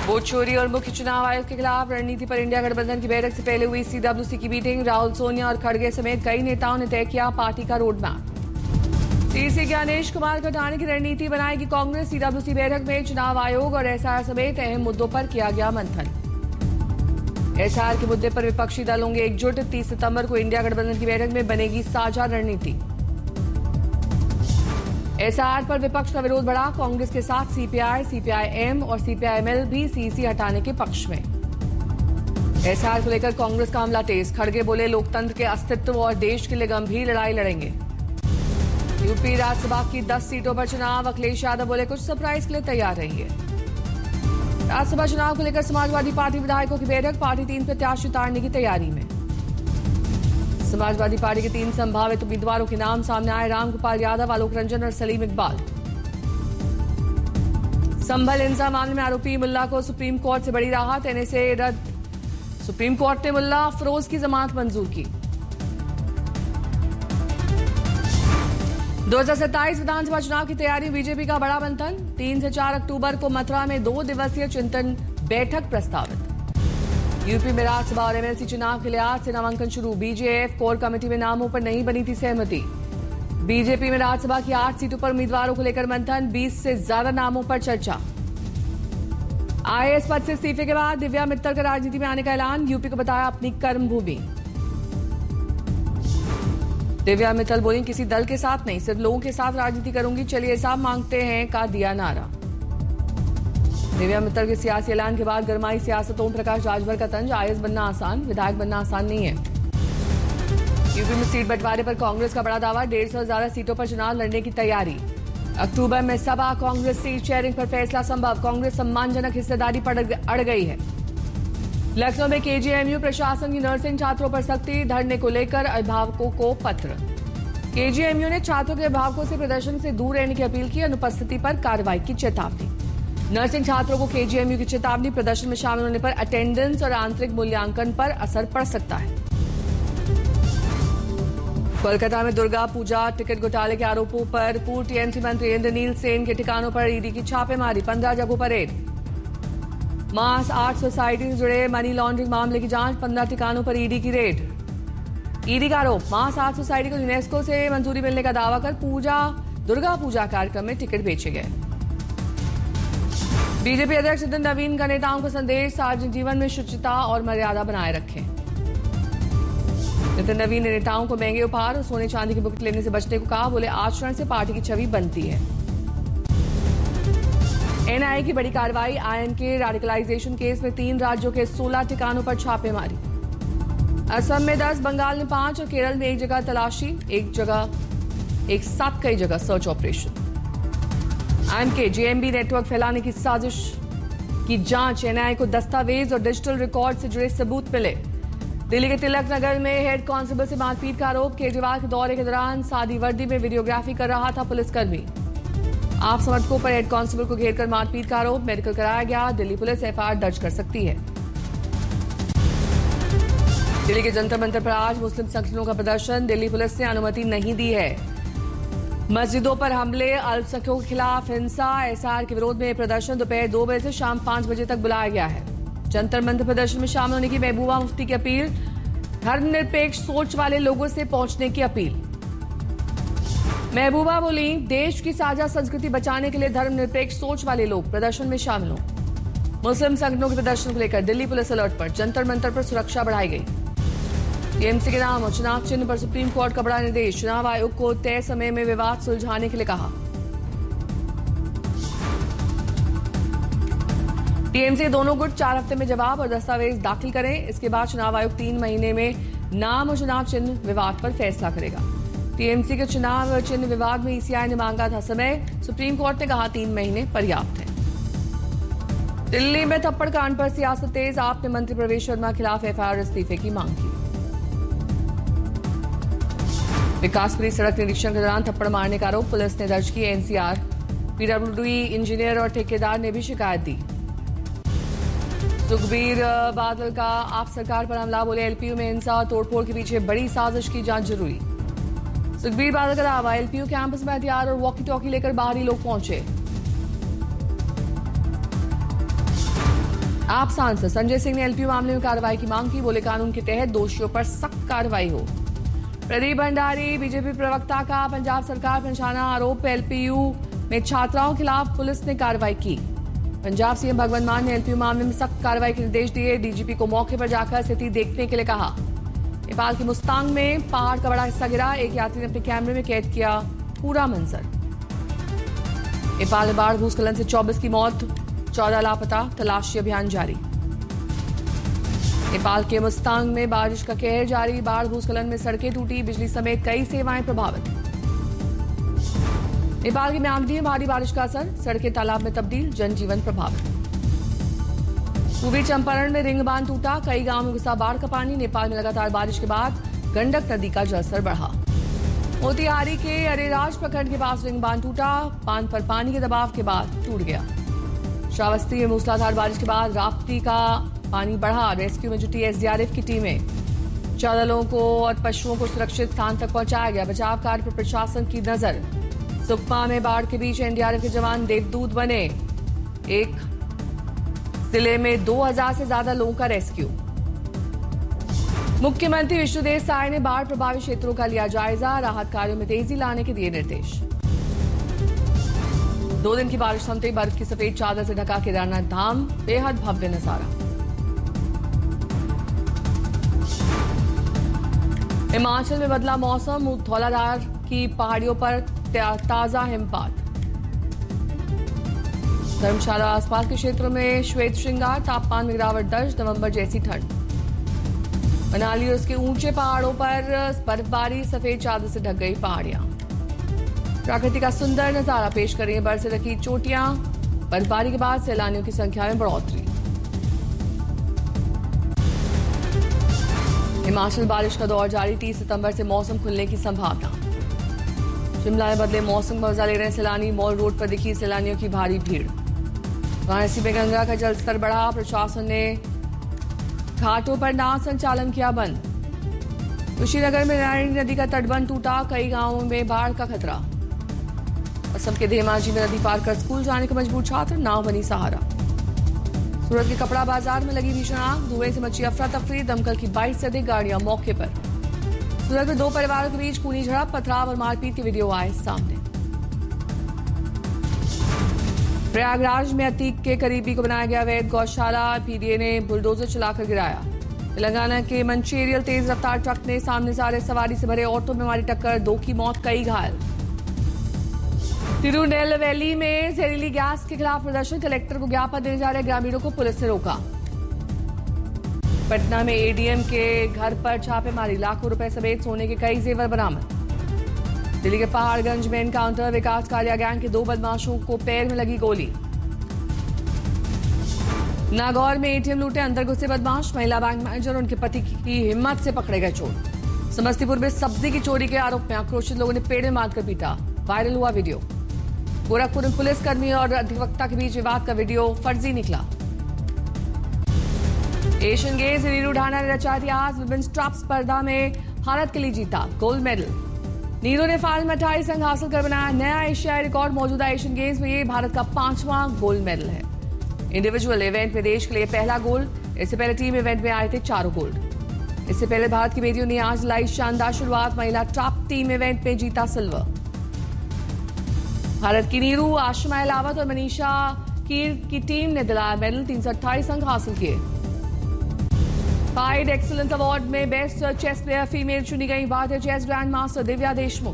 Vote चोरी और मुख्य चुनाव आयोग के खिलाफ रणनीति पर इंडिया गठबंधन की बैठक से पहले हुई सीडब्ल्यूसी की मीटिंग। राहुल, सोनिया और खड़गे समेत कई नेताओं ने तय किया पार्टी का रोडमैप। सीसी ज्ञानेश कुमार को हटाने की रणनीति बनाएगी कांग्रेस। सीडब्ल्यूसी बैठक में चुनाव आयोग और एसआर समेत अहम मुद्दों पर किया गया मंथन। एसआर के मुद्दे पर विपक्षी दल होंगे एकजुट। 30 सितंबर को इंडिया गठबंधन की बैठक में बनेगी साझा रणनीति। एसआर पर विपक्ष का विरोध बढ़ा। कांग्रेस के साथ सीपीआई, सीपीआईएम और सीपीआईएमएल भी सीसी हटाने के पक्ष में। एसआर को लेकर कांग्रेस का हमला तेज। खड़गे बोले लोकतंत्र के अस्तित्व और देश के लिए गंभीर लड़ाई लड़ेंगे। यूपी राज्यसभा की 10 सीटों पर चुनाव। अखिलेश यादव बोले कुछ सरप्राइज के लिए तैयार रहिए। राज्यसभा चुनाव को लेकर समाजवादी पार्टी विधायकों की बैठक। पार्टी 3 प्रत्याशी उतारने की तैयारी में। समाजवादी पार्टी के 3 संभावित उम्मीदवारों के नाम सामने आए। रामगोपाल यादव, आलोक रंजन और सलीम इकबाल। संभल हिंसा मामले में आरोपी मुल्ला को सुप्रीम कोर्ट से बड़ी राहत। एनएसए रद्द। सुप्रीम कोर्ट ने मुल्ला अफरोज की जमानत मंजूर की। 2027 विधानसभा चुनाव की तैयारी। बीजेपी का बड़ा मंथन। 3 से 4 अक्टूबर को मथुरा में 2 दिवसीय चिंतन बैठक प्रस्तावित। यूपी में राज्यसभा और एमएलसी चुनाव के लिए आज से नामांकन शुरू। बीजेएफ कोर कमेटी में नामों पर नहीं बनी थी सहमति। बीजेपी में राज्यसभा की 8 सीटों पर उम्मीदवारों को लेकर मंथन। 20 से ज्यादा नामों पर चर्चा। आईएएस पद से इस्तीफे के बाद दिव्या मित्तल का राजनीति में आने का ऐलान। यूपी को बताया अपनी कर्मभूमि। दिव्या मित्तल बोली किसी दल के साथ नहीं, सिर्फ लोगों के साथ राजनीति करूंगी। चलिए हिसाब मांगते हैं का दिया नारा। दिव्या मित्तल के सियासी ऐलान के बाद गरमाई सियासत। ओम प्रकाश राजभर का तंज। आईएएस बनना आसान, विधायक बनना आसान नहीं है। यूपी में सीट बंटवारे पर कांग्रेस का बड़ा दावा। 150 से ज्यादा सीटों पर चुनाव लड़ने की तैयारी। अक्टूबर में सभा। कांग्रेस सीट शेयरिंग पर फैसला संभव। कांग्रेस सम्मानजनक हिस्सेदारी पर अड़ गई है। लखनऊ में केजीएमयू प्रशासन की नर्सिंग छात्रों पर सख्ती। धरने को लेकर अभिभावकों को पत्र। केजीएमयू ने छात्रों के अभिभावकों से प्रदर्शन से दूर रहने की अपील की। अनुपस्थिति पर कार्रवाई की चेतावनी। नर्सिंग छात्रों को केजीएमयू की चेतावनी। प्रदर्शन में शामिल होने पर अटेंडेंस और आंतरिक मूल्यांकन पर असर पड़ सकता है। कोलकाता में दुर्गा पूजा टिकट घोटाले के आरोपों पर पूर्व टीएमसी मंत्री इंद्रनील सेन के ठिकानों पर ईडी की छापेमारी। 15 जगहों पर रेड। मास आर्ट सोसाइटी से जुड़े मनी लॉन्ड्रिंग मामले की जांच। 15 ठिकानों पर ईडी की रेड। ईडी का आरोप मास आर्ट सोसाइटी को यूनेस्को से मंजूरी मिलने का दावा कर दुर्गा पूजा कार्यक्रम में टिकट बेचे गए। बीजेपी अध्यक्ष नितिन नवीन का नेताओं को संदेश। सार्वजनिक जीवन में शुचिता और मर्यादा बनाए रखें। नितिन नवीन ने नेताओं को महंगे उपहार और सोने चांदी की बुकेट लेने से बचने को कहा। बोले आचरण से पार्टी की छवि बनती है। एनआईए की बड़ी कार्रवाई। आईएम के रेडिकलाइजेशन केस में 3 राज्यों के 16 ठिकानों पर छापेमारी। असम में 10, बंगाल में 5 और केरल में 1 जगह तलाशी। एक साथ कई जगह सर्च ऑपरेशन। आईएमके जेएमबी नेटवर्क फैलाने की साजिश की जांच। एनआईए को दस्तावेज और डिजिटल रिकॉर्ड से जुड़े सबूत मिले। दिल्ली के तिलक नगर में हेड कांस्टेबल से मारपीट का आरोप। केजरीवाल के दौरे के दौरान सादी वर्दी में वीडियोग्राफी कर रहा था पुलिसकर्मी। आप समर्थकों पर हेड कांस्टेबल को घेरकर मारपीट का आरोप। मेडिकल कराया गया। दिल्ली पुलिस एफआईआर दर्ज कर सकती है। दिल्ली के जंतर मंतर पर आज मुस्लिम संगठनों का प्रदर्शन। दिल्ली पुलिस ने अनुमति नहीं दी है। मस्जिदों पर हमले, अल्पसंख्यकों के खिलाफ हिंसा। एसआर के विरोध में प्रदर्शन दोपहर 2 बजे से शाम 5 बजे तक बुलाया गया है। जंतर मंतर प्रदर्शन में शामिल होने की महबूबा मुफ्ती की अपील। धर्मनिरपेक्ष सोच वाले लोगों से पहुंचने की अपील। महबूबा बोली देश की साझा संस्कृति बचाने के लिए धर्मनिरपेक्ष सोच वाले लोग प्रदर्शन में शामिल हों। मुस्लिम संगठनों के प्रदर्शन को लेकर दिल्ली पुलिस अलर्ट पर। जंतर मंतर पर सुरक्षा बढ़ाई गई। टीएमसी के नाम और चुनाव चिन्ह पर सुप्रीम कोर्ट का बड़ा निर्देश। चुनाव आयोग को तय समय में विवाद सुलझाने के लिए कहा। टीएमसी दोनों गुट 4 हफ्ते में जवाब और दस्तावेज दाखिल करें। इसके बाद चुनाव आयोग 3 महीने में नाम और चुनाव चिन्ह विवाद पर फैसला करेगा। टीएमसी के चुनाव चिन्ह विवाद में ईसीआई ने मांगा था समय। सुप्रीम कोर्ट ने कहा 3 महीने पर्याप्त है। दिल्ली में थप्पड़ कांड पर सियासत तेज। आप ने मंत्री प्रवेश शर्मा के खिलाफ एफआईआर इस्तीफे की मांग की। विकासपुरी सड़क निरीक्षण के दौरान थप्पड़ मारने का आरोप। पुलिस ने दर्ज की एनसीआर। पीडब्ल्यूडी इंजीनियर और ठेकेदार ने भी शिकायत दी। सुखबीर बादल का आप सरकार पर हमला। बोले एलपीयू में हिंसा और तोड़फोड़ के पीछे बड़ी साजिश की जांच जरूरी। सुखबीर बादल का दावा। एलपीयू कैंपस में हथियार और वॉकी टॉकी लेकर बाहरी लोग पहुंचे। आप सांसद संजय सिंह ने एलपीयू मामले में कार्रवाई की मांग की। बोले कानून के तहत दोषियों पर सख्त कार्रवाई हो। प्रदीप भंडारी बीजेपी प्रवक्ता का पंजाब सरकार पर निशाना। आरोप एलपीयू में छात्राओं के खिलाफ पुलिस ने कार्रवाई की। पंजाब सीएम भगवंत मान ने एलपीयू मामले में सख्त कार्रवाई के निर्देश दिए। डीजीपी को मौके पर जाकर स्थिति देखने के लिए कहा। नेपाल के मुस्तांग में पहाड़ का बड़ा हिस्सा गिरा। एक यात्री ने अपने कैमरे में कैद किया पूरा मंजर। नेपाल में बाढ़ भूस्खलन से 24 की मौत, 14 लापता, तलाशी अभियान जारी। नेपाल के मुस्तांग में बारिश का कहर जारी। बाढ़ भूस्खलन में सड़कें टूटी, बिजली समेत कई सेवाएं प्रभावित। नेपाल की म्यांगडी में भारी बारिश का असर, सड़कें तालाब में तब्दील, जनजीवन प्रभावित। पूर्वी चंपारण में रिंग बांध टूटा, कई गांवों में घुसा बाढ़ का पानी। नेपाल में लगातार बारिश के बाद गंडक नदी का जलस्तर बढ़ा। मोतिहारी के अरेराज प्रखंड के पास रिंग बांध टूटा, बांध पर पानी के दबाव के बाद टूट गया। श्रावस्ती में मूसलाधार बारिश के बाद राप्ती का पानी बढ़ा। रेस्क्यू में जुटी एसडीआरएफ की टीमें। 14 लोगों को और पशुओं को सुरक्षित स्थान तक पहुंचाया गया। बचाव कार्य पर प्रशासन की नजर। सुकमा में बाढ़ के बीच एनडीआरएफ के जवान देवदूत बने। एक जिले में 2000 से ज्यादा लोगों का रेस्क्यू। मुख्यमंत्री विष्णुदेव साय ने बाढ़ प्रभावित क्षेत्रों का लिया जायजा। राहत कार्यों में तेजी लाने के दिए निर्देश। 2 दिन की बारिश थमते बर्फ की सफेद चादर से ढका केदारनाथ धाम, बेहद भव्य नजारा। हिमाचल में बदला मौसम, धौलाधार की पहाड़ियों पर ताजा हिमपात। धर्मशाला आसपास के क्षेत्रों में श्वेत श्रृंगार, तापमान में गिरावट दर्ज, नवंबर जैसी ठंड। मनाली और उसके ऊंचे पहाड़ों पर बर्फबारी, सफेद चादर से ढक गई पहाड़ियां। प्रकृति का सुंदर नजारा पेश कर रही है बर्फ से ढकी चोटियां। बर्फबारी के बाद सैलानियों की संख्या में बढ़ोतरी। हिमाचल बारिश का दौर जारी, 30 सितंबर से मौसम खुलने की संभावना। शिमला में बदले मौसम का मजा ले रहे हैं सैलानी। मॉल रोड पर दिखी सैलानियों की भारी भीड़। वाराणसी में गंगा का जलस्तर बढ़ा, प्रशासन ने घाटों पर नाव संचालन किया बंद। कुशीनगर में नारायणी नदी का तटबंध टूटा, कई गांवों में बाढ़ का खतरा। असम के धेमाजी में नदी पार कर स्कूल जाने को मजबूर छात्र, नाव बनी सहारा। सूरत के कपड़ा बाजार में लगी भीषण आग, धुएं से मची अफरा तफरी, दमकल की 22 से अधिक गाड़ियां मौके पर। सूरत में 2 परिवारों के बीच खूनी झड़प, पथराव और मारपीट के वीडियो आए सामने। प्रयागराज में अतीक के करीबी को बनाया गया अवैध गौशाला, पीडीए ने बुलडोजर चलाकर गिराया। तेलंगाना के मंचेरियल तेज रफ्तार ट्रक ने सामने से आ रहे सवारी से भरे ऑटो में मारी टक्कर, 2 की मौत, कई घायल। तिरुनेलवेली में जहरीली गैस के खिलाफ प्रदर्शन, कलेक्टर को ज्ञापन देने जा रहे ग्रामीणों को पुलिस ने रोका। पटना में एडीएम के घर पर छापेमारी, लाखों रुपए समेत सोने के कई जेवर बरामद। दिल्ली के पहाड़गंज में एनकाउंटर, विकास कालिया गैंग के 2 बदमाशों को पैर में लगी गोली। नागौर में एटीएम लूटे, अंदर घुसे बदमाश, महिला बैंक मैनेजर और उनके पति की हिम्मत से पकड़े गए चोर। समस्तीपुर में सब्जी की चोरी के आरोप में आक्रोशित लोगों ने पेड़ में मारकर पीटा, वायरल हुआ वीडियो। गोरखपुर में पुलिसकर्मी और अधिवक्ता के बीच विवाद का वीडियो फर्जी निकला। एशियन गेम्स में नीरू ढाना ने रचा इतिहास, विमेंस ट्रैप स्पर्धा में भारत के लिए जीता गोल्ड मेडल। नीरू ने फाइनल में 28 अंक हासिल कर बनाया नया एशियाई रिकॉर्ड। मौजूदा एशियन गेम्स में ये भारत का 5वां गोल्ड मेडल है। इंडिविजुअल इवेंट में देश के लिए पहला गोल्ड। इससे पहले टीम इवेंट में आए थे 4 गोल्ड। इससे पहले भारत की बेटियों ने आज लाई शानदार शुरुआत, महिला ट्रैप टीम इवेंट में जीता सिल्वर। भारत की नीरू, आशमा अलावत और मनीषा कीर की टीम ने दिलाया मेडल, 328 अंक हासिल किए। फाइड एक्सीलेंस अवार्ड में बेस्ट चेस प्लेयर फीमेल चुनी गई भारतीय chess grand master Divya Deshmukh.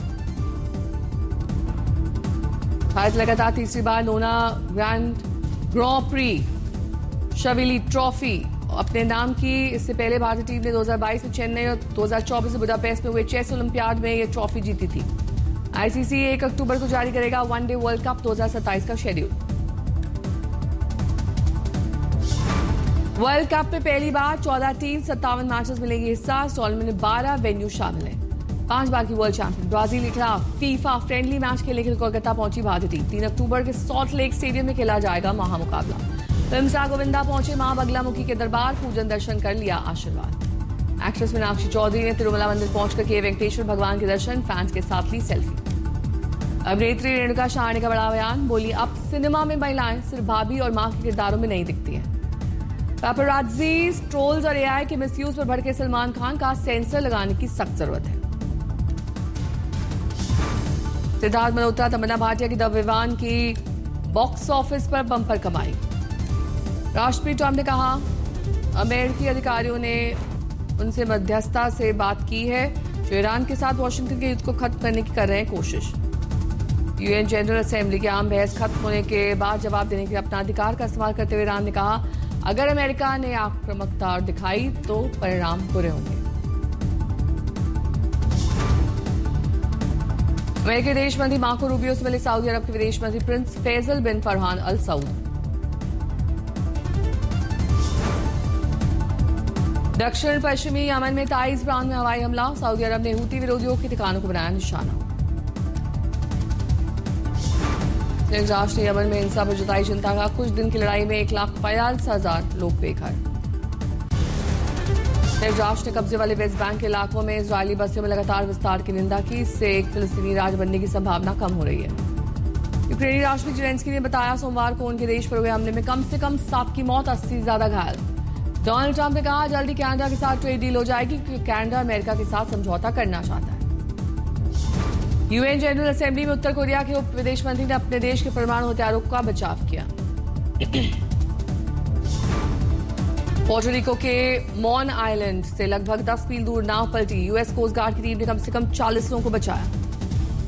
Bharat लगातार तीसरी बार नोना ग्रां प्री शविली ट्रॉफी अपने नाम की। इससे पहले भारतीय टीम ने 2022 में चेन्नई और 2024 में बुडापेस्ट में हुए चेस ओलंपियाड में यह ट्रॉफी जीती थी। आईसीसी 1 अक्टूबर को जारी करेगा वनडे वर्ल्ड कप 2027 का शेड्यूल। वर्ल्ड कप में पहली बार 14 टीम 57 मैचेस में लेंगी हिस्सा। इस टूर्नामेंट में 12 वेन्यू शामिल हैं। 5 बार की वर्ल्ड चैंपियन ब्राजील के खिलाफ फीफा फ्रेंडली मैच खेलने के लिए कोलकाता पहुंची भारतीय टीम। 3 अक्टूबर के सॉल्ट लेक स्टेडियम में खेला जाएगा महामुकाबला। फिल्मस्टार गोविंदा पहुंचे मां बगलामुखी के दरबार, पूजन दर्शन कर लिया आशीर्वाद। एक्ट्रेस मीनाक्षी चौधरी ने तिरुमला मंदिर पहुंचकर किए वेंकटेश्वर भगवान के दर्शन, फैंस के साथ ली सेल्फी। अभिनेत्री रेणुका शहाणे का बड़ा बयान, बोली अब सिनेमा में महिलाएं सिर्फ भाभी और मां के किरदारों में नहीं दिखती हैं। पैपराज़ी, ट्रोल्स और एआई के मिसयूज पर भड़के सलमान खान का सेंसर लगाने की सख्त जरूरत है। सिद्धार्थ मल्होत्रा, तमन्ना भाटिया की द विवान की बॉक्स ऑफिस पर बम्पर कमाई। राष्ट्रपति ट्रंप ने कहा अमेरिकी अधिकारियों ने उनसे मध्यस्थता से बात की है जो ईरान के साथ वाशिंगटन के युद्ध को खत्म करने की कर रहे हैं कोशिश। यूएन जनरल असेंबली की आम बहस खत्म होने के बाद जवाब देने के लिए अपना अधिकार का इस्तेमाल करते हुए ईरान ने कहा अगर अमेरिका ने आक्रामकता दिखाई तो परिणाम बुरे होंगे। अमेरिकी विदेश मंत्री मार्को रूबियो से मिले सऊदी अरब के विदेश मंत्री प्रिंस फैसल बिन फरहान अल सऊद। दक्षिण पश्चिमी यमन में ताइज प्रांत में हवाई हमला, सऊदी अरब ने हूती विरोधियों की ठिकानों को बनाया निशाना। संयुक्त राष्ट्र ने यमन में हिंसा पर जताई चिंता का, कुछ दिन की लड़ाई में 1,42,000 लोग बेघर। संयुक्त राष्ट्र ने कब्जे वाले वेस्ट बैंक के इलाकों में इजरायली बस्तियों में लगातार विस्तार की निंदा की, इससे एक फिलिस्तीनी राज बनने की संभावना कम हो रही है। यूक्रेनी राष्ट्रपति जेलेंस्की ने बताया सोमवार को उनके देश पर हुए हमले में कम से कम 7 की मौत, 80 से ज्यादा घायल। डोनाल्ड ट्रंप ने कहा जल्दी कनाडा के साथ ट्रेड डील हो जाएगी क्योंकि कनाडा अमेरिका के साथ समझौता करना चाहता है। यूएन जनरल असेंबली में उत्तर कोरिया के उप विदेश मंत्री ने अपने देश के परमाणु हथियारों का बचाव किया। पोर्टो रिको के मॉन आइलैंड से लगभग 10 मील दूर नाव पलटी, यूएस कोस्ट गार्ड की टीम ने कम से कम 40 लोगों को बचाया।